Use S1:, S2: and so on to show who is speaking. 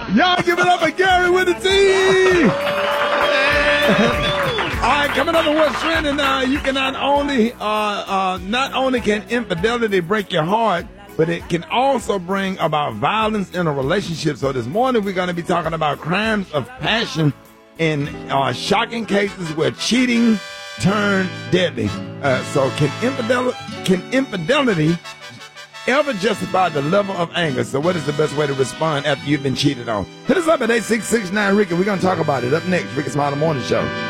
S1: Y'all give it up for Gary with the T. All right, coming up on what's trending now, you can not only can infidelity break your heart, but it can also bring about violence in a relationship. So this morning we're going to be talking about crimes of passion in shocking cases where cheating turned deadly. So can infidelity ever justify the level of anger? So what is the best way to respond after you've been cheated on? Hit us up at 8669 Ricky. We're going to talk about it up next. Ricky Smiley Morning Show.